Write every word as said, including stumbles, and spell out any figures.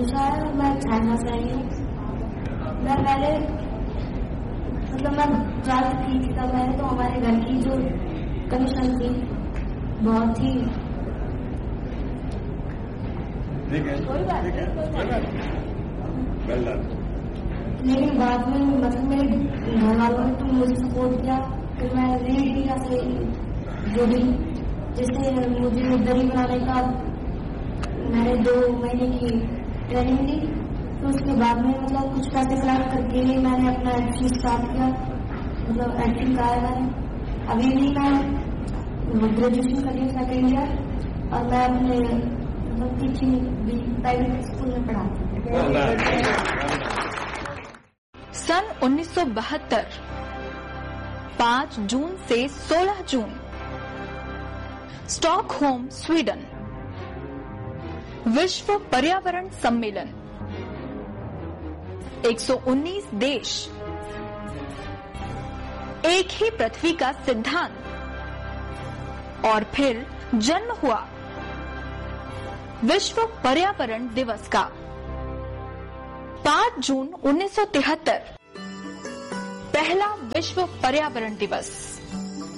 निशा है, मैं छात्रा से आई हूँ। मैं पहले मतलब मैं ट्वेल्थ की थी तब मैंने तो हमारे घर की जो कंडीशन थी बहुत ही कोई बात लेकिन बाद में मतलब मेरे घर वालों ने तो मुझे सपोर्ट किया। फिर मैं रीडिंग से जो भी जैसे मुझे दरी बनाने का मैंने दो महीने की ट्रेनिंग दी। तो उसके बाद में मतलब कुछ पैसे कलेक्ट करके मैंने अपना एक्टिंग स्टार्ट किया, मतलब एक्टिंग का है मैंने। अभी भी मैं ग्रेजुएशन कर रही हूँ सेकेंड ईयर और मैं अपने मतलब टीचिंग भी प्राइवेट स्कूल में पढ़ाती हूँ। सन उन्नीस सौ बहत्तर पाँच जून से सोलह जून स्टॉकहोम स्वीडन विश्व पर्यावरण सम्मेलन एक सौ उन्नीस देश एक ही पृथ्वी का सिद्धांत और फिर जन्म हुआ विश्व पर्यावरण दिवस का पाँच जून उन्नीस सौ तिहत्तर पहला विश्व पर्यावरण दिवस।